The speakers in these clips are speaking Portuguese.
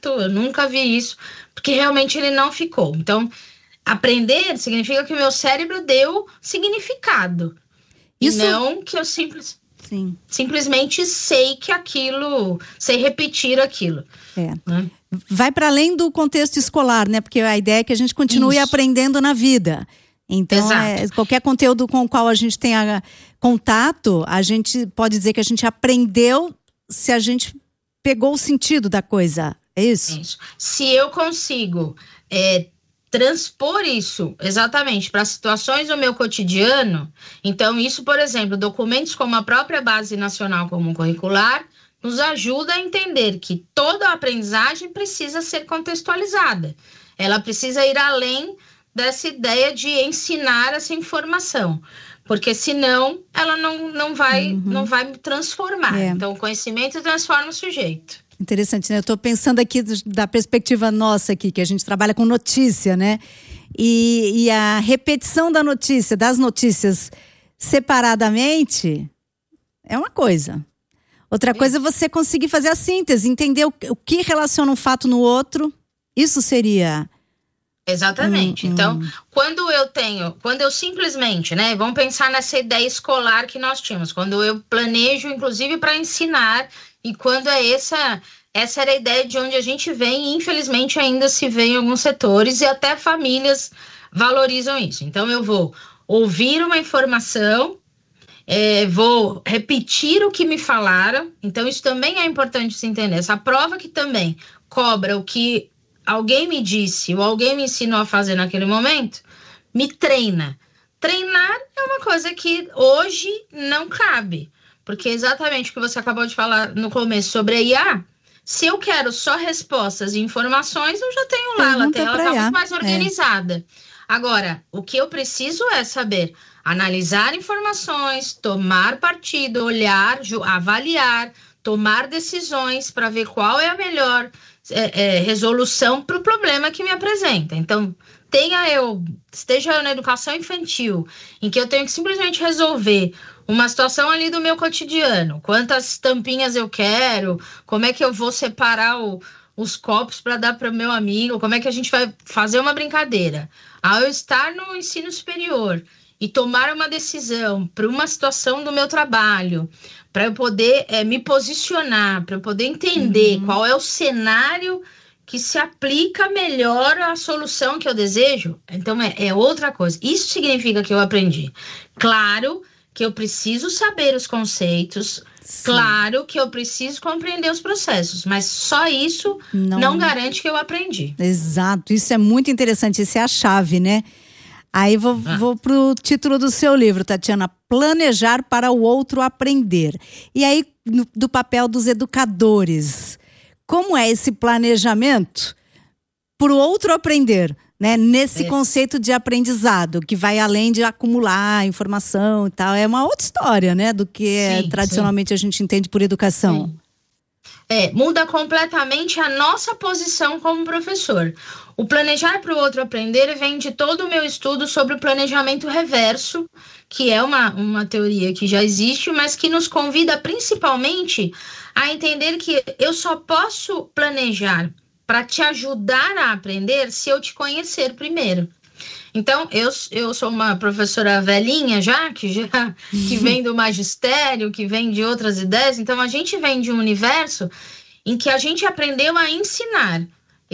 certo, eu nunca vi isso, porque realmente ele não ficou. Então, aprender significa que o meu cérebro deu significado. Isso... E não que eu simplesmente sei repetir aquilo. Né? Vai para além do contexto escolar, né? Porque a ideia é que a gente continue aprendendo na vida. Então, qualquer conteúdo com o qual a gente tenha contato, a gente pode dizer que a gente aprendeu se a gente pegou o sentido da coisa. É isso? Isso. Se eu consigo transpor isso exatamente para situações do meu cotidiano, então isso, por exemplo, documentos como a própria Base Nacional Comum Curricular nos ajuda a entender que toda a aprendizagem precisa ser contextualizada. Ela precisa ir além dessa ideia de ensinar essa informação, porque senão ela não vai transformar. Então, o conhecimento transforma o sujeito. Interessante, né? Eu estou pensando aqui da perspectiva nossa aqui, que a gente trabalha com notícia, né? E a repetição das notícias separadamente é uma coisa. Outra coisa é você conseguir fazer a síntese, entender o que relaciona um fato no outro. Isso seria... Exatamente. Então, quando eu simplesmente, né? Vamos pensar nessa ideia escolar que nós tínhamos, quando eu planejo, inclusive, para ensinar, e quando essa era a ideia de onde a gente vem, e infelizmente ainda se vê em alguns setores, e até famílias valorizam isso. Então, eu vou ouvir uma informação, vou repetir o que me falaram, então isso também é importante se entender. Essa prova que também cobra o que alguém me disse ou alguém me ensinou a fazer naquele momento, me treina. Treinar é uma coisa que hoje não cabe, porque exatamente o que você acabou de falar no começo sobre a IA, se eu quero só respostas e informações, eu já tenho lá, ela está muito mais organizada. Agora, o que eu preciso é saber analisar informações, tomar partido, olhar, avaliar, tomar decisões para ver qual é a melhor resolução para o problema que me apresenta. Então, esteja eu na educação infantil, em que eu tenho que simplesmente resolver uma situação ali do meu cotidiano, quantas tampinhas eu quero, como é que eu vou separar os copos para dar para o meu amigo, como é que a gente vai fazer uma brincadeira. Ao eu estar no ensino superior e tomar uma decisão para uma situação do meu trabalho, para eu poder me posicionar, para eu poder entender qual é o cenário que se aplica melhor à solução que eu desejo, então é outra coisa. Isso significa que eu aprendi. Claro que eu preciso saber os conceitos, claro que eu preciso compreender os processos, mas só isso não garante que eu aprendi. Exato, isso é muito interessante, isso é a chave, né? Aí vou pro título do seu livro, Tatiana, Planejar para o Outro Aprender. E aí, do papel dos educadores, como é esse planejamento para o outro aprender, né? Nesse conceito de aprendizado, que vai além de acumular informação e tal. É uma outra história, né? Do que tradicionalmente a gente entende por educação. Muda completamente a nossa posição como professor. O planejar para o outro aprender vem de todo o meu estudo sobre o planejamento reverso, que é uma teoria que já existe, mas que nos convida principalmente a entender que eu só posso planejar para te ajudar a aprender se eu te conhecer primeiro. Então, eu sou uma professora velhinha que vem do magistério, que vem de outras ideias. Então, a gente vem de um universo em que a gente aprendeu a ensinar.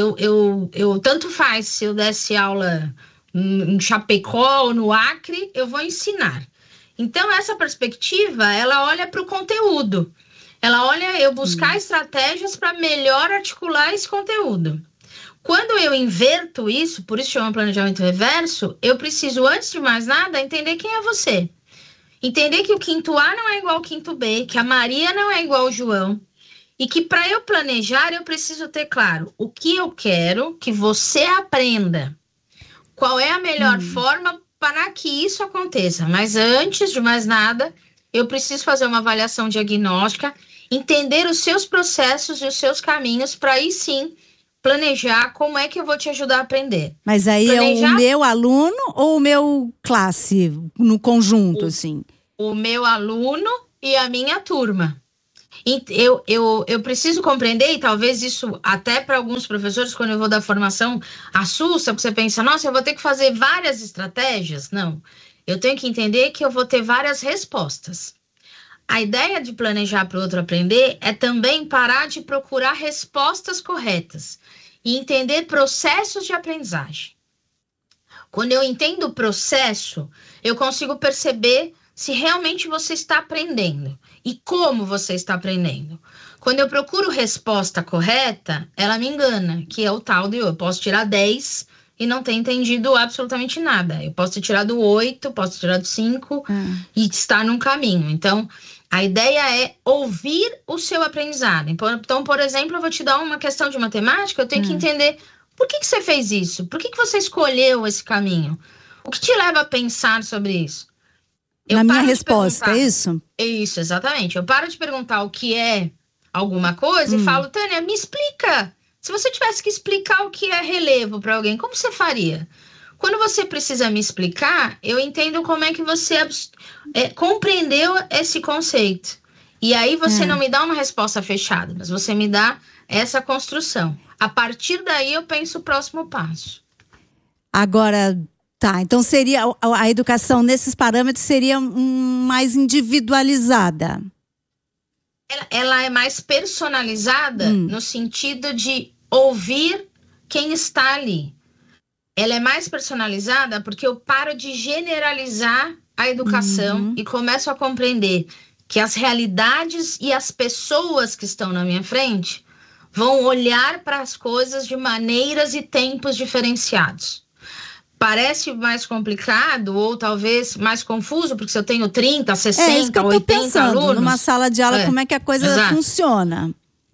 Eu tanto faz se eu desse aula em Chapecó ou no Acre, eu vou ensinar. Então, essa perspectiva, ela olha para o conteúdo. Ela olha eu buscar estratégias para melhor articular esse conteúdo. Quando eu inverto isso, por isso chama planejamento reverso, eu preciso, antes de mais nada, entender quem é você. Entender que o quinto A não é igual ao quinto B, que a Maria não é igual ao João. E que para eu planejar, eu preciso ter claro o que eu quero que você aprenda. Qual é a melhor forma para que isso aconteça. Mas antes de mais nada, eu preciso fazer uma avaliação diagnóstica, entender os seus processos e os seus caminhos para aí sim planejar como é que eu vou te ajudar a aprender. Mas aí é o meu aluno ou o meu classe no conjunto, assim? O meu aluno e a minha turma. Eu preciso compreender, e talvez isso até para alguns professores, quando eu vou dar formação, assusta, porque você pensa, nossa, eu vou ter que fazer várias estratégias. Não, eu tenho que entender que eu vou ter várias respostas. A ideia de planejar para o outro aprender é também parar de procurar respostas corretas e entender processos de aprendizagem. Quando eu entendo o processo, eu consigo perceber se realmente você está aprendendo e como você está aprendendo. Quando eu procuro resposta correta, ela me engana, que é o tal de eu posso tirar 10 e não ter entendido absolutamente nada. Eu posso ter tirado 8, posso ter tirado 5 e estar num caminho. Então, a ideia é ouvir o seu aprendizado. Então, por exemplo, eu vou te dar uma questão de matemática, eu tenho que entender por que você fez isso? Por que você escolheu esse caminho? O que te leva a pensar sobre isso? Na minha resposta, é isso? É isso, exatamente. Eu paro de perguntar o que é alguma coisa e falo, Tânia, me explica. Se você tivesse que explicar o que é relevo para alguém, como você faria? Quando você precisa me explicar, eu entendo como é que você compreendeu esse conceito. E aí você não me dá uma resposta fechada, mas você me dá essa construção. A partir daí eu penso o próximo passo. Agora, tá, então seria a educação nesses parâmetros seria mais individualizada. Ela é mais personalizada no sentido de ouvir quem está ali. Ela é mais personalizada porque eu paro de generalizar a educação e começo a compreender que as realidades e as pessoas que estão na minha frente vão olhar para as coisas de maneiras e tempos diferenciados. Parece mais complicado ou talvez mais confuso, porque se eu tenho 30, 60, 80 alunos... Numa sala de aula, como é que a coisa funciona?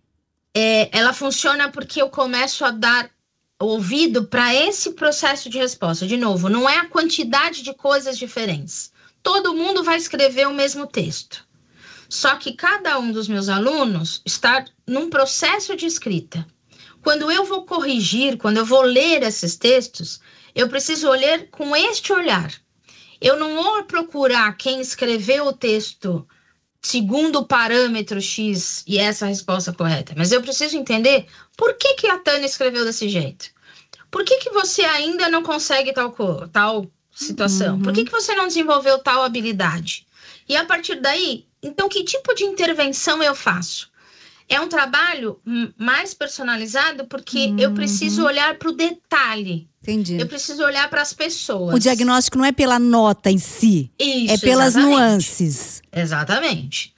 Ela funciona porque eu começo a dar ouvido para esse processo de resposta. De novo, não é a quantidade de coisas diferentes. Todo mundo vai escrever o mesmo texto. Só que cada um dos meus alunos está num processo de escrita. Quando eu vou corrigir, quando eu vou ler esses textos, eu preciso olhar com este olhar. Eu não vou procurar quem escreveu o texto segundo o parâmetro X e essa resposta correta, mas eu preciso entender por que a Tânia escreveu desse jeito. Por que você ainda não consegue tal situação? Por que você não desenvolveu tal habilidade? E a partir daí, então, que tipo de intervenção eu faço? É um trabalho mais personalizado porque eu preciso olhar para o detalhe. Entendi. Eu preciso olhar para as pessoas. O diagnóstico não é pela nota em si, é pelas nuances. Exatamente.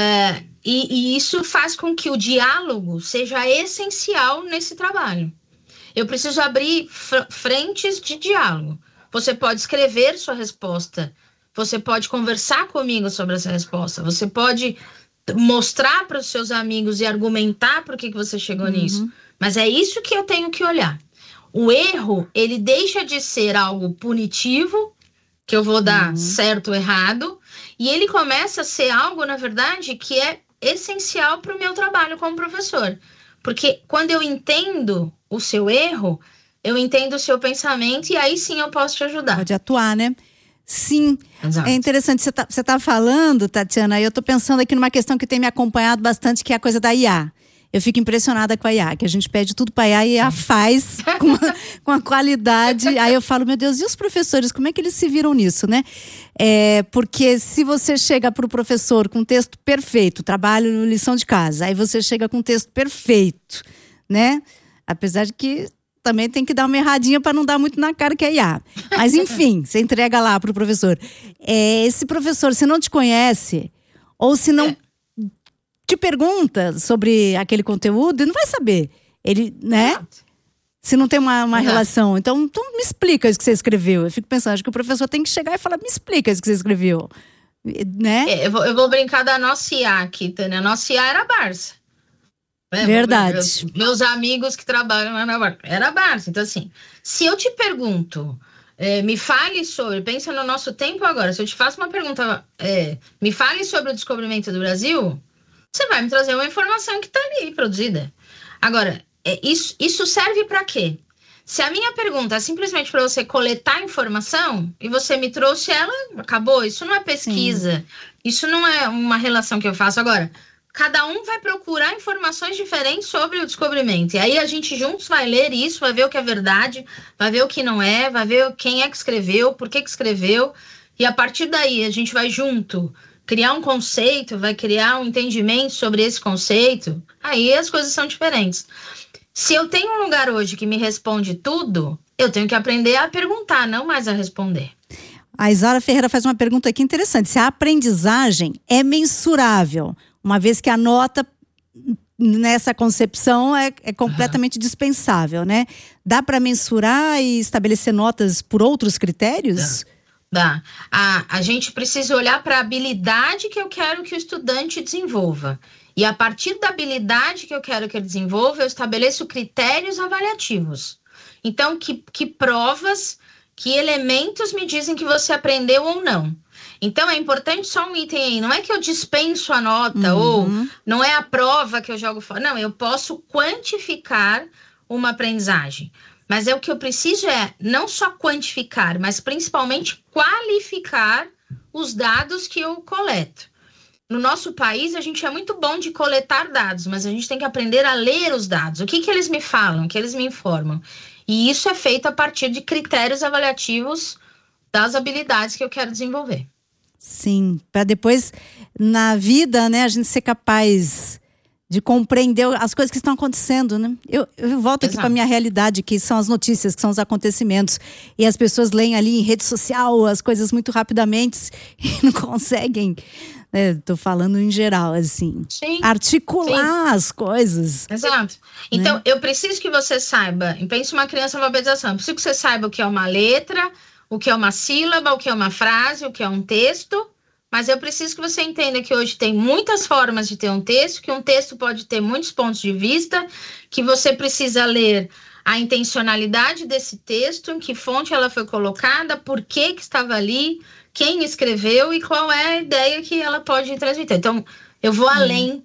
E isso faz com que o diálogo seja essencial nesse trabalho. Eu preciso abrir frentes de diálogo. Você pode escrever sua resposta, você pode conversar comigo sobre essa resposta, você pode mostrar para os seus amigos e argumentar por que você chegou nisso. Mas é isso que eu tenho que olhar. O erro, ele deixa de ser algo punitivo, que eu vou dar certo ou errado, e ele começa a ser algo, na verdade, que é essencial para o meu trabalho como professor. Porque quando eu entendo o seu erro, eu entendo o seu pensamento e aí sim eu posso te ajudar. Pode atuar, né? Sim. Exato. É interessante, você tá falando, Tatiana, eu tô pensando aqui numa questão que tem me acompanhado bastante, que é a coisa da IA. Eu fico impressionada com a IA, que a gente pede tudo para a IA e a IA faz com a qualidade. Aí eu falo, meu Deus, e os professores, como é que eles se viram nisso, né? Porque se você chega para o professor com um texto perfeito, trabalho, lição de casa, aí você chega com um texto perfeito, né? Apesar de que também tem que dar uma erradinha para não dar muito na cara que é IA. Mas enfim, você entrega lá para o professor. Esse professor, se não te conhece, ou se não... te pergunta sobre aquele conteúdo, ele não vai saber. Ele, né? Se não tem uma relação. Então me explica isso que você escreveu. Eu fico pensando, acho que o professor tem que chegar e falar, me explica isso que você escreveu. Né? Eu vou brincar da nossa IA aqui, Tânia. A nossa IA era a Barça. Verdade. Meus amigos que trabalham lá na Barça. Era a Barça. Então, assim, se eu te pergunto, me fale sobre, pensa no nosso tempo agora, se eu te faço uma pergunta, me fale sobre o descobrimento do Brasil, você vai me trazer uma informação que está ali produzida. Agora, isso serve para quê? Se a minha pergunta é simplesmente para você coletar informação e você me trouxe ela, acabou. Isso não é pesquisa. Sim. Isso não é uma relação que eu faço. Agora, cada um vai procurar informações diferentes sobre o descobrimento. E aí a gente juntos vai ler isso, vai ver o que é verdade, vai ver o que não é, vai ver quem é que escreveu, por que escreveu. E a partir daí a gente vai junto criar um conceito, vai criar um entendimento sobre esse conceito. Aí as coisas são diferentes. Se eu tenho um lugar hoje que me responde tudo, eu tenho que aprender a perguntar, não mais a responder. A Isaura Ferreira faz uma pergunta aqui interessante. Se a aprendizagem é mensurável, uma vez que a nota nessa concepção é completamente dispensável, né? Dá para mensurar e estabelecer notas por outros critérios? Dá. A gente precisa olhar para a habilidade que eu quero que o estudante desenvolva. E a partir da habilidade que eu quero que ele desenvolva, eu estabeleço critérios avaliativos. Então, que provas, que elementos me dizem que você aprendeu ou não. Então, é importante só um item aí. Não é que eu dispenso a nota, ou não é a prova que eu jogo fora. Não, eu posso quantificar uma aprendizagem. Mas o que eu preciso é não só quantificar, mas principalmente qualificar os dados que eu coleto. No nosso país, a gente é muito bom de coletar dados, mas a gente tem que aprender a ler os dados. O que eles me falam, o que eles me informam. E isso é feito a partir de critérios avaliativos das habilidades que eu quero desenvolver. Sim, para depois, na vida, né, a gente ser capaz de compreender as coisas que estão acontecendo, né? Eu volto aqui para a minha realidade, que são as notícias, que são os acontecimentos. E as pessoas leem ali em rede social as coisas muito rapidamente e não conseguem, né? Tô falando em geral, assim. Sim, articular as coisas. Exato. Então, né? Eu preciso que você saiba, pense uma criança em alfabetização, eu preciso que você saiba o que é uma letra, o que é uma sílaba, o que é uma frase, o que é um texto. Mas eu preciso que você entenda que hoje tem muitas formas de ter um texto, que um texto pode ter muitos pontos de vista, que você precisa ler a intencionalidade desse texto, em que fonte ela foi colocada, por que estava ali, quem escreveu e qual é a ideia que ela pode transmitir. Então, eu vou além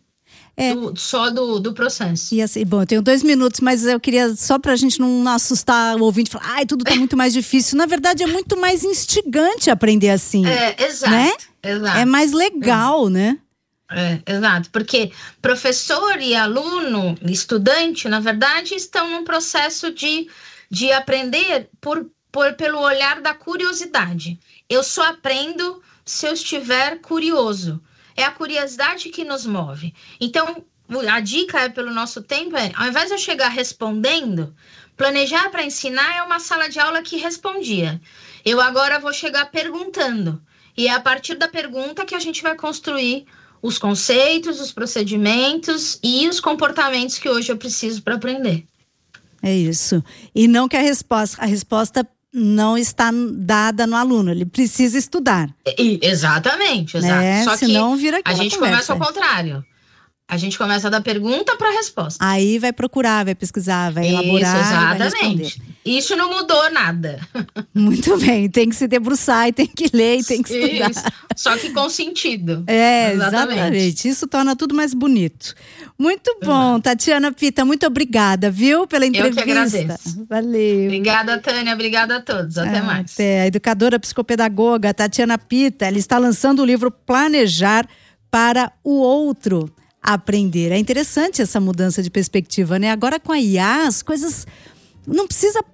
do processo. E assim, bom, eu tenho 2 minutos, mas eu queria, só pra gente não assustar o ouvinte, falar, tudo tá muito mais difícil. Na verdade, é muito mais instigante aprender assim. Exato. Né? Exato. É mais legal, né? Exato, porque professor e aluno, estudante, na verdade, estão num processo de aprender pelo olhar da curiosidade. Eu só aprendo se eu estiver curioso. É a curiosidade que nos move. Então, a dica pelo nosso tempo ao invés de eu chegar respondendo, planejar para ensinar é uma sala de aula que respondia. Eu agora vou chegar perguntando. E é a partir da pergunta que a gente vai construir os conceitos, os procedimentos e os comportamentos que hoje eu preciso para aprender. É isso. E não que a resposta não está dada no aluno, ele precisa estudar. Exatamente, exato. Né? Só senão que vira a gente começa ao contrário. A gente começa da pergunta para a resposta. Aí vai procurar, vai pesquisar, vai elaborar. Exatamente. Vai responder. Isso não mudou nada. Muito bem, tem que se debruçar, e tem que ler, e tem que estudar. Isso. Só que com sentido. Exatamente. Isso torna tudo mais bonito. Muito bom, Tatiana Pita, muito obrigada, viu, pela entrevista. Eu que agradeço. Valeu. Obrigada, Tânia, obrigada a todos. Até mais. A educadora psicopedagoga Tatiana Pita, ela está lançando o livro Planejar para o Outro Aprender. É interessante essa mudança de perspectiva, né? Agora com a IA, as coisas não precisa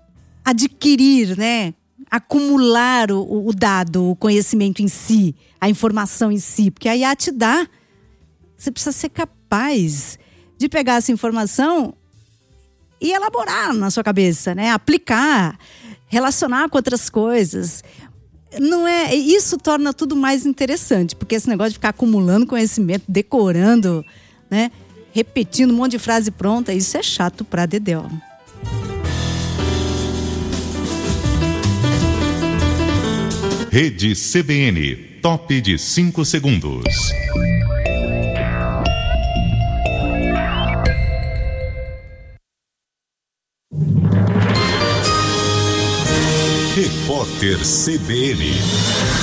adquirir, né? Acumular o dado, o conhecimento em si, a informação em si, porque a IA te dá. Você precisa ser capaz de pegar essa informação e elaborar na sua cabeça, né? Aplicar, relacionar com outras coisas. Não é, isso torna tudo mais interessante, porque esse negócio de ficar acumulando conhecimento, decorando, né? Repetindo um monte de frase pronta, isso é chato pra dedéu. Rede CBN, top de 5 segundos. Repórter CBN.